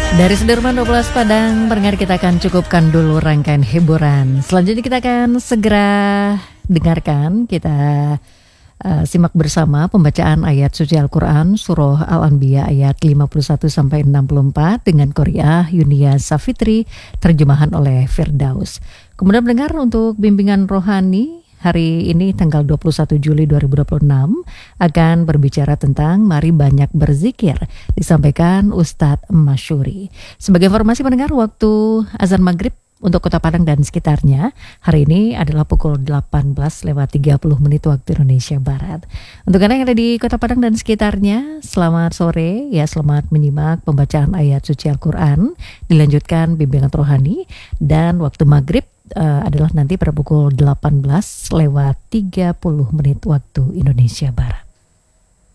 Dari Sudirman 12 Padang, pendengar, kita akan cukupkan dulu rangkaian hiburan. Selanjutnya kita akan segera dengarkan, kita simak bersama pembacaan ayat suci Al-Quran Surah Al-Anbiya ayat 51-64 dengan Qori'ah Yunia Safitri, terjemahan oleh Firdaus. Kemudian pendengar, untuk bimbingan rohani hari ini tanggal 21 Juli 2026 akan berbicara tentang mari banyak berzikir, disampaikan Ustadz Masyuri. Sebagai informasi pendengar, waktu azan maghrib untuk Kota Padang dan sekitarnya hari ini adalah pukul 18:30 waktu Indonesia Barat. Untuk Anda yang ada di Kota Padang dan sekitarnya, selamat sore ya, selamat menyimak pembacaan ayat suci Al-Quran, dilanjutkan bimbingan rohani, dan waktu maghrib adalah nanti pada pukul 18:30 waktu Indonesia Barat.